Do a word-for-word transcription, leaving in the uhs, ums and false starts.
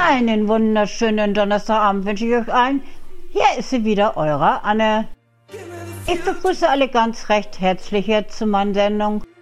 Einen wunderschönen Donnerstagabend wünsche ich euch allen. Hier ist sie wieder, eure Anne. Ich begrüße alle ganz recht herzlich hier zu meiner Sendung